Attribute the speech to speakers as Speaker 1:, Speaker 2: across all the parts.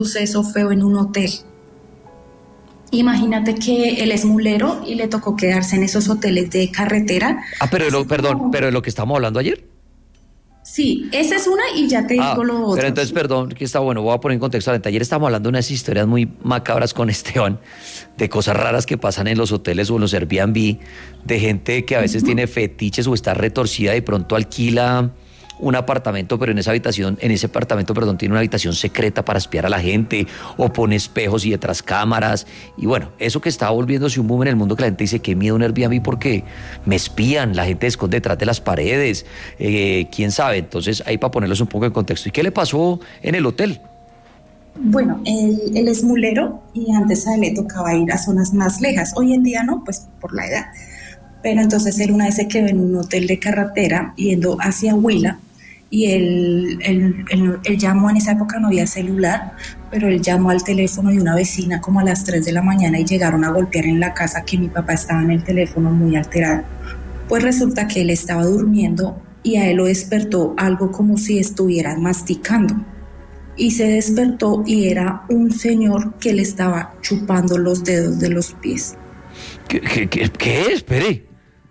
Speaker 1: suceso feo en un hotel. Imagínate que él es mulero y le tocó quedarse en esos hoteles de carretera.
Speaker 2: Perdón, pero de lo que estamos hablando ayer.
Speaker 1: Sí, esa es una y ya te digo lo otro.
Speaker 2: Pero entonces, perdón, que está bueno, voy a poner en contexto. Ayer estábamos hablando de unas historias muy macabras con Esteban, de cosas raras que pasan en los hoteles o en los Airbnb, de gente que a veces tiene fetiches o está retorcida y pronto alquila un apartamento, pero en ese apartamento, tiene una habitación secreta para espiar a la gente, o pone espejos y detrás cámaras, y bueno, eso que está volviéndose un boom en el mundo, que la gente dice, qué miedo un Airbnb porque me espían, la gente se esconde detrás de las paredes, quién sabe. Entonces, ahí para ponerlos un poco en contexto. ¿Y qué le pasó en el hotel?
Speaker 1: Bueno, él es mulero y antes a él le tocaba ir a zonas más lejas. Hoy en día no, pues por la edad. Pero entonces él una vez se quedó en un hotel de carretera yendo hacia Huila, y él llamó. En esa época no había celular, pero él llamó al teléfono de una vecina como a las 3 de la mañana y llegaron a golpear en la casa, que mi papá estaba en el teléfono muy alterado. Pues resulta que él estaba durmiendo y a él lo despertó algo como si estuviera masticando. Y se despertó y era un señor que le estaba chupando los dedos de los pies.
Speaker 2: ¿Qué? Espere.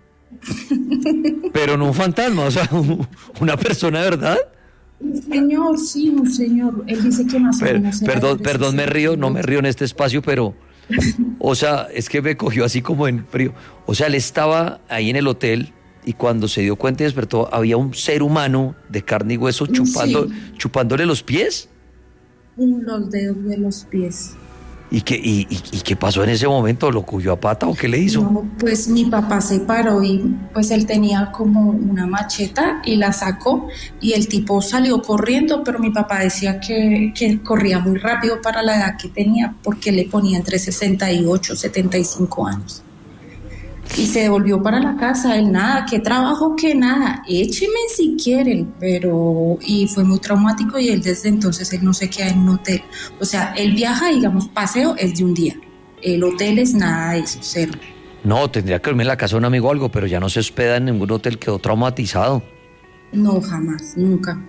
Speaker 2: Pero no un fantasma, o sea, una persona de verdad.
Speaker 1: Un señor, sí, un señor. Él dice que más o menos.
Speaker 2: Perdón, me río, no me río en este espacio, pero, o sea, es que me cogió así como en frío. O sea, él estaba ahí en el hotel y cuando se dio cuenta y despertó, había un ser humano de carne y hueso chupándole los pies.
Speaker 1: Los dedos de los pies.
Speaker 2: ¿Y qué pasó en ese momento? ¿Lo cogió a pata o qué le hizo?
Speaker 1: No, pues mi papá se paró y pues él tenía como una macheta y la sacó y el tipo salió corriendo, pero mi papá decía que corría muy rápido para la edad que tenía, porque le ponía entre 68 y 75 años. Y se devolvió para la casa, él nada, qué trabajo, que nada, écheme si quieren, y fue muy traumático, y él desde entonces él no se queda en un hotel. O sea, él viaja, digamos, paseo es de un día, el hotel es nada de eso, cero.
Speaker 2: No, tendría que dormir en la casa de un amigo o algo, pero ya no se hospeda en ningún hotel, quedó traumatizado.
Speaker 1: No, jamás, nunca.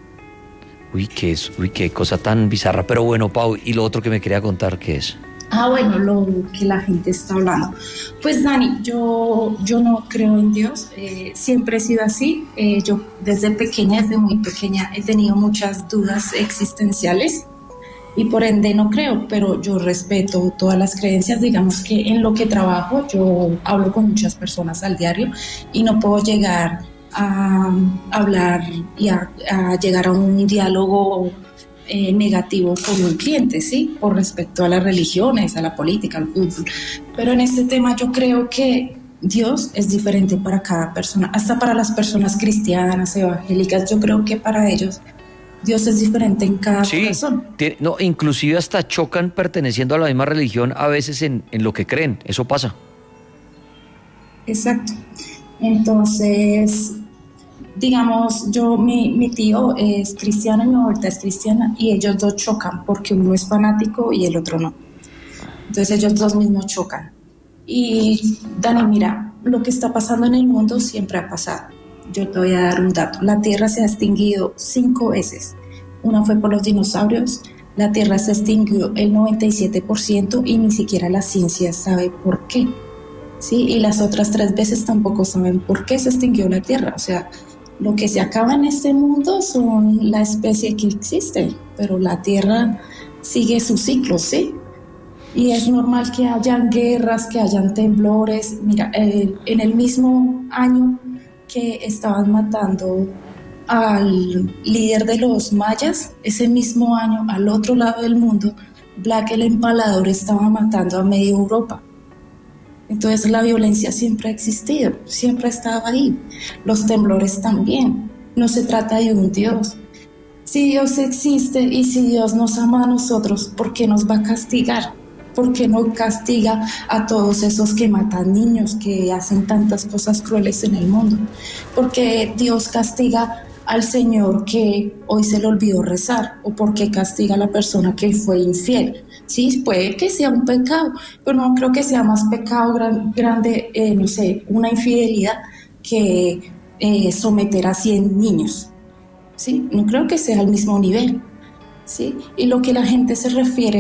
Speaker 2: Qué cosa tan bizarra. Pero bueno, Pau, y lo otro que me quería contar, ¿qué es?
Speaker 1: Bueno, lo que la gente está hablando. Pues Dani, yo no creo en Dios, siempre he sido así. Yo desde muy pequeña, he tenido muchas dudas existenciales y por ende no creo, pero yo respeto todas las creencias. Digamos que en lo que trabajo yo hablo con muchas personas al diario y no puedo llegar a hablar y a llegar a un diálogo negativo con un cliente, ¿sí? Por respecto a las religiones, a la política, al fútbol. Pero en este tema yo creo que Dios es diferente para cada persona, hasta para las personas cristianas, evangélicas. Yo creo que para ellos Dios es diferente en cada corazón.
Speaker 2: No, inclusive hasta chocan perteneciendo a la misma religión a veces en lo que creen, eso pasa.
Speaker 1: Exacto. Entonces, digamos, mi tío es cristiano y mi abuelita es cristiana y ellos dos chocan porque uno es fanático y el otro no. Entonces ellos dos mismos chocan. Y Dani, mira, lo que está pasando en el mundo siempre ha pasado. Yo te voy a dar un dato. La Tierra se ha extinguido 5 veces. Una fue por los dinosaurios. La Tierra se extinguió el 97% y ni siquiera la ciencia sabe por qué. ¿Sí? Y las otras 3 veces tampoco saben por qué se extinguió la Tierra. O sea, lo que se acaba en este mundo son la especie que existe, pero la Tierra sigue su ciclo, ¿sí? Y es normal que hayan guerras, que hayan temblores. Mira, en el mismo año que estaban matando al líder de los mayas, ese mismo año, al otro lado del mundo, Vlad el Empalador estaba matando a media Europa. Entonces la violencia siempre ha existido, siempre ha estado ahí. Los temblores también. No se trata de un Dios. Si Dios existe y si Dios nos ama a nosotros, ¿por qué nos va a castigar? ¿Por qué no castiga a todos esos que matan niños, que hacen tantas cosas crueles en el mundo? ¿Por qué Dios castiga al Señor que hoy se le olvidó rezar? ¿O por qué castiga a la persona que fue infiel? Sí, puede que sea un pecado, pero no creo que sea más pecado grande, no sé, una infidelidad que someter a 100 niños. Sí, no creo que sea al mismo nivel. ¿sí? Y lo que la gente se refiere